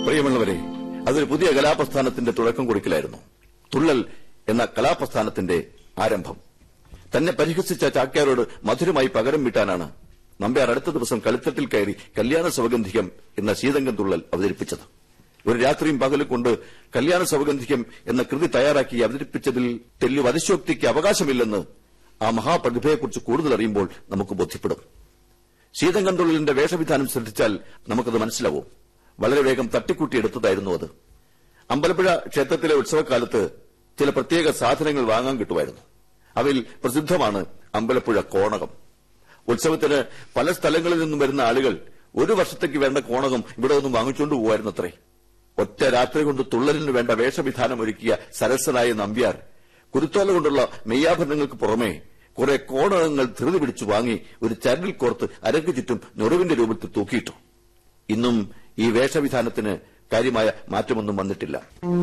പ്രിയമുള്ളവരെ, അതൊരു പുതിയ കലാപ്രസ്ഥാനത്തിന്റെ തുടക്കം കുറിക്കലായിരുന്നു. തുള്ളൽ എന്ന കലാപ്രസ്ഥാനത്തിന്റെ ആരംഭം. തന്നെ പരിഹസിച്ച ചാക്യാരോട് മധുരമായി പകരം വീട്ടാനാണ് നമ്പ്യാർ അടുത്ത ദിവസം കളിത്തട്ടിൽ കയറി കല്യാണ സൗഗന്ധികം എന്ന ശീതങ്കം തുള്ളൽ അവതരിപ്പിച്ചത്. ഒരു രാത്രിയും പകലും കൊണ്ട് കല്യാണ സൗഗന്ധികം എന്ന കൃതി തയ്യാറാക്കി അവതരിപ്പിച്ചതിൽ തെല്ലു അതിശോക്തിക്ക് അവകാശമില്ലെന്ന് ആ മഹാപ്രതിഭയെക്കുറിച്ച് കൂടുതൽ അറിയുമ്പോൾ നമുക്ക് ബോധ്യപ്പെടും. ശീതങ്കം തുള്ളലിന്റെ വേഷവിധാനം ശ്രദ്ധിച്ചാൽ നമുക്കത് മനസ്സിലാവും. വളരെ വേഗം തട്ടിക്കൂട്ടിയെടുത്തതായിരുന്നു അത്. അമ്പലപ്പുഴ ക്ഷേത്രത്തിലെ ഉത്സവകാലത്ത് ചില പ്രത്യേക സാധനങ്ങൾ വാങ്ങാൻ കിട്ടുമായിരുന്നു. അവയിൽ പ്രസിദ്ധമാണ് അമ്പലപ്പുഴ കോണകം. ഉത്സവത്തിന് പല സ്ഥലങ്ങളിൽ നിന്നും വരുന്ന ആളുകൾ ഒരു വർഷത്തേക്ക് വേണ്ട കോണകം ഇവിടെ ഒന്നും വാങ്ങിച്ചുകൊണ്ട് പോകുമായിരുന്നത്രേ. ഒറ്റ രാത്രി കൊണ്ട് തുള്ളലിന് വേണ്ട വേഷവിധാനം ഒരുക്കിയ സരസനായ നമ്പ്യാർ കുരുത്തോല കൊണ്ടുള്ള മെയ്യാഭരണങ്ങൾക്ക് പുറമെ കുറെ കോണകങ്ങൾ ധൃതി പിടിച്ചു വാങ്ങി ഒരു ചരടിൽ കോർത്ത് അരക്ക് ചുറ്റും ഞൊറിവിന്റെ രൂപത്തിൽ തൂക്കിയിട്ടു. ഇന്നും ഈ വേഷവിധാനത്തിന് കാര്യമായ മാറ്റമൊന്നും വന്നിട്ടില്ല.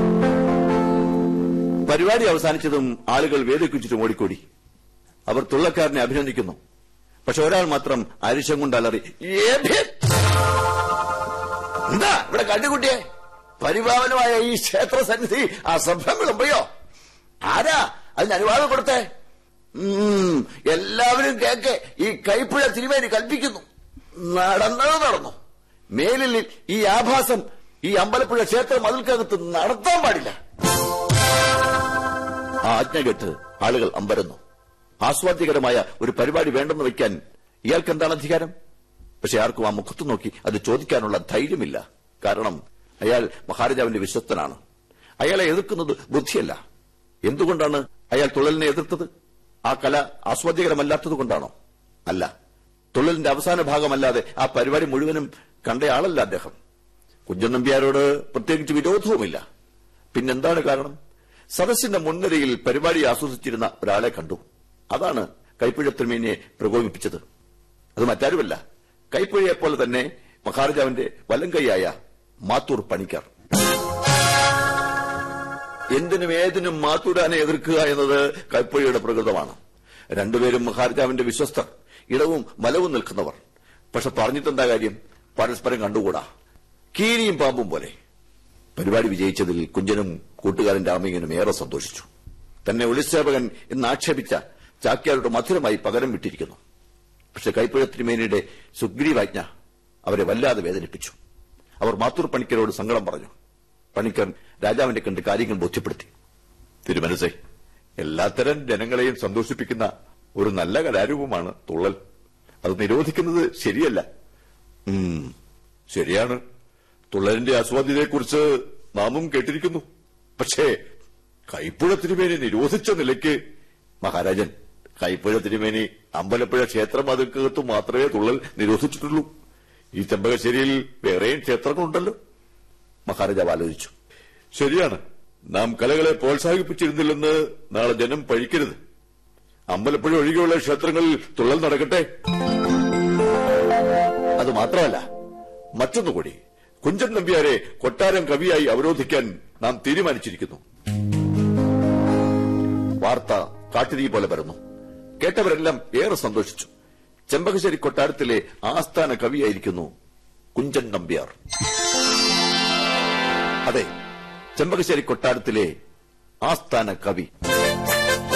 പരിപാടി അവസാനിച്ചതും ആളുകൾ വേദിക്ക് ചുറ്റും ഓടിക്കൂടി. അവർ തുള്ളക്കാരനെ അഭിനന്ദിക്കുന്നു. പക്ഷെ ഒരാൾ മാത്രം അരിശം കൊണ്ട് അലറി, എന്താ ഇവിടെ കണ്ടുകുട്ടിയെ? പരിപാവനമായ ഈ ക്ഷേത്ര സന്നിധി അസഭ്യം വിളമ്പയോ? ആരാ അതിന് അനുവാദം കൊടുത്തേ? എല്ലാവരും കേക്കെ ഈ കൈപ്പുഴ തിരുമേനി കൽപ്പിക്കുന്നു. നടന്നത് നടന്നു. മേലിൽ ഈ ആഭാസം ഈ അമ്പലപ്പുഴ ക്ഷേത്ര മതിൽക്കകത്ത് നടത്താൻ പാടില്ല. ആ ആജ്ഞ കേട്ട് ആളുകൾ അമ്പരന്നു. ആസ്വാദ്യകരമായ ഒരു പരിപാടി വേണ്ടെന്ന് വയ്ക്കാൻ ഇയാൾക്ക് എന്താണ് അധികാരം? പക്ഷെ ആർക്കും ആ മുഖത്ത് നോക്കി അത് ചോദിക്കാനുള്ള ധൈര്യമില്ല. കാരണം അയാൾ മഹാരാജാവിന്റെ വിശ്വസ്തനാണ്. അയാളെ എതിർക്കുന്നത് ബുദ്ധിയല്ല. എന്തുകൊണ്ടാണ് അയാൾ തുള്ളലിനെ എതിർത്തത്? ആ കല ആസ്വാദ്യകരമല്ലാത്തതുകൊണ്ടാണോ? അല്ല. തുള്ളലിന്റെ അവസാന ഭാഗമല്ലാതെ ആ പരിപാടി മുഴുവനും കണ്ടയാളല്ല അദ്ദേഹം. കുഞ്ചൻ നമ്പ്യാരോട് പ്രത്യേകിച്ച് വിരോധവുമില്ല. പിന്നെന്താണ് കാരണം? സദസ്സിന്റെ മുൻനിരയിൽ പരിപാടി ആസ്വദിച്ചിരുന്ന ഒരാളെ കണ്ടു. അതാണ് കൈപ്പുഴ തിരുമേനിയെ പ്രകോപിപ്പിച്ചത്. അത് മറ്റാരുമല്ല, കൈപ്പുഴയെപ്പോലെ തന്നെ മഹാരാജാവിന്റെ വലങ്കൈയായ മാത്തൂർ പണിക്കർ. എന്തിനും ഏതിനും മാത്തൂരാനെ എതിർക്കുക എന്നത് കൈപ്പുഴയുടെ പ്രകൃതമാണ്. രണ്ടുപേരും മഹാരാജാവിന്റെ വിശ്വസ്തർ, ഇടവും വലവും നിൽക്കുന്നവർ. പക്ഷെ പറഞ്ഞിട്ടെന്താ കാര്യം? പരസ്പരം കണ്ടുകൂടാ. കീരിയും പാമ്പും പോലെ. പരിപാടി വിജയിച്ചതിൽ കുഞ്ചനും കൂട്ടുകാരൻ രാമയ്യനും ഏറെ സന്തോഷിച്ചു. തന്നെ ഒളിസേവകൻ എന്ന് ആക്ഷേപിച്ച ചാക്യാരുടെ മധുരമായി പകരം വിട്ടിരിക്കുന്നു. പക്ഷെ കൈപ്പുഴ തിരുമേനിയുടെ സുഗ്രീവാജ്ഞ അവരെ വല്ലാതെ വേദനിപ്പിച്ചു. അവർ മാത്തൂർ പണിക്കരോട് സങ്കടം പറഞ്ഞു. പണിക്കർ രാജാവിനെ കണ്ട് കാര്യങ്ങൾ ബോധ്യപ്പെടുത്തി. തിരുമനസേ, എല്ലാത്തരം ജനങ്ങളെയും സന്തോഷിപ്പിക്കുന്ന ഒരു നല്ല കലാരൂപമാണ് തുള്ളൽ. അത് നിരോധിക്കുന്നത് ശരിയല്ല. ശരിയാണ്. തുള്ളലിന്റെ ആസ്വാദ്യതയെക്കുറിച്ച് നാമും കേട്ടിരിക്കുന്നു. പക്ഷേ കൈപ്പുഴ തിരുമേനി നിരോധിച്ച നിലയ്ക്ക് മഹാരാജൻ, കൈപ്പുഴ തിരുമേനി അമ്പലപ്പുഴ ക്ഷേത്രം അതിർക്കകത്ത് മാത്രമേ തുള്ളൽ നിരോധിച്ചിട്ടുള്ളൂ. ഈ ചെമ്പകശ്ശേരിയിൽ വേറെയും ക്ഷേത്രങ്ങളുണ്ടല്ലോ. മഹാരാജാവ് ആലോചിച്ചു. ശരിയാണ്, നാം കലകളെ പ്രോത്സാഹിപ്പിച്ചിരുന്നില്ലെന്ന് നാളെ ജനം പഴിക്കരുത്. അമ്പലപ്പുഴ ഒഴികെയുള്ള ക്ഷേത്രങ്ങളിൽ തുള്ളൽ നടക്കട്ടെ. അത് മാത്രമല്ല, മറ്റൊന്നുകൂടി, കുഞ്ചൻ നമ്പ്യാരെ കൊട്ടാരം കവിയായി അവരോധിക്കാൻ നാം തീരുമാനിച്ചിരിക്കുന്നു. വാർത്ത കാട്ടുതീ പോലെ പരന്നു. കേട്ടവരെല്ലാം ഏറെ സന്തോഷിച്ചു. ചെമ്പകശ്ശേരി കൊട്ടാരത്തിലെ ആസ്ഥാന കവിയായിരിക്കുന്നു കുഞ്ചൻ നമ്പ്യാർ. അതെ, ചെമ്പകശ്ശേരി കൊട്ടാരത്തിലെ ആസ്ഥാന കവി.